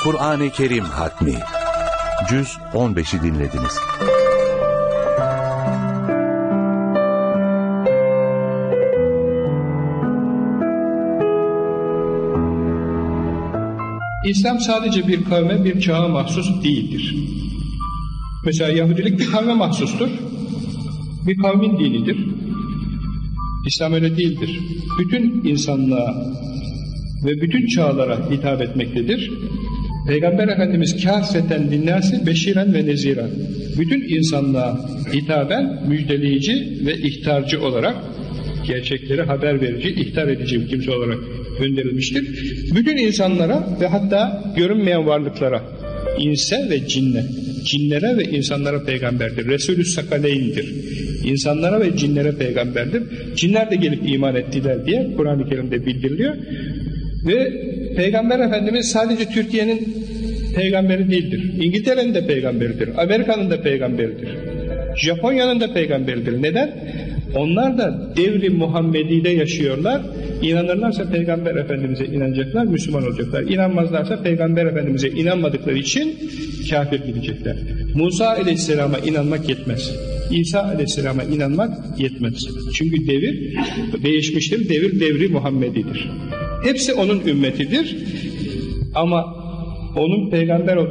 Kur'an-ı Kerim Hatmi Cüz 15'i dinlediniz. İslam sadece bir kavme, bir çağa mahsus değildir. Mesela Yahudilik bir kavme mahsustur. Bir kavmin dinidir. İslam öyle değildir. Bütün insanlığa ve bütün çağlara hitap etmektedir. Peygamber Efendimiz kâfeten linnâsi beşiren ve neziren. Bütün insanlığa hitaben müjdeleyici ve ihtarcı olarak, gerçekleri haber verici, ihtar edici bir kimse olarak gönderilmiştir. Bütün insanlara ve hatta görünmeyen varlıklara, inse ve cinne, cinlere ve insanlara peygamberdir. Resulü Sakaleyn'dir. İnsanlara ve cinlere peygamberdir. Cinler de gelip iman ettiler diye Kur'an-ı Kerim'de bildiriliyor. Ve Peygamber Efendimiz sadece Türkiye'nin peygamberi değildir. İngiltere'nin de peygamberidir. Amerika'nın da peygamberidir. Japonya'nın da peygamberidir. Neden? Onlar da devri Muhammedi'de yaşıyorlar. İnanırlarsa Peygamber Efendimiz'e inanacaklar, Müslüman olacaklar. İnanmazlarsa Peygamber Efendimiz'e inanmadıkları için kafir gidecekler. Musa Aleyhisselam'a inanmak yetmez. İsa Aleyhisselam'a inanmak yetmez. Çünkü devir değişmiştir. Devir devri Muhammedi'dir. Hepsi onun ümmetidir. Ama onun peygamber